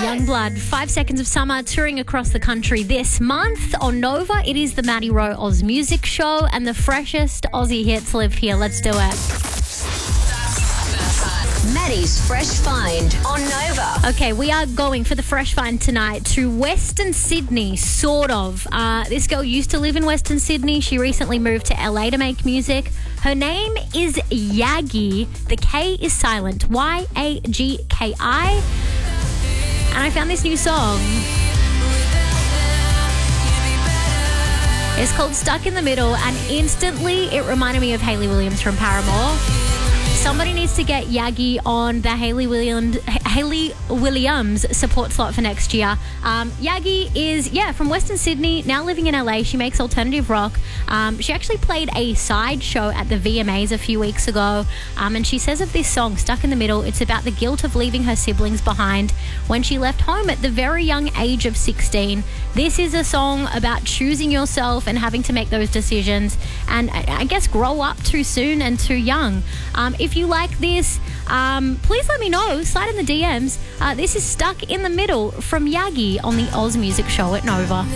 Youngblood, 5 Seconds of Summer, touring across the country this month on Nova. It is the Maddie Rowe Oz Music Show, and the freshest Aussie hits live here. Let's do it. Maddie's Fresh Find on Nova. Okay, we are going for the Fresh Find tonight to Western Sydney, sort of. This girl used to live in Western Sydney. She recently moved to LA to make music. Her name is Yagi. The K is silent. Y-A-G-K-I. And I found this new song. It's called Stuck in the Middle, and instantly it reminded me of Hayley Williams from Paramore. Somebody needs to get Yagi on the Hayley Williams support slot for next year. Yagi is, from Western Sydney, now living in LA. She makes alternative rock. She actually played a side show at the VMAs a few weeks ago. And she says of this song, Stuck in the Middle, it's about the guilt of leaving her siblings behind when she left home at the very young age of 16. This is a song about choosing yourself and having to make those decisions and I guess grow up too soon and too young. If you like this, please let me know. Slide in the DMs. This is Stuck in the Middle from Yagi on the Oz Music Show at Nova.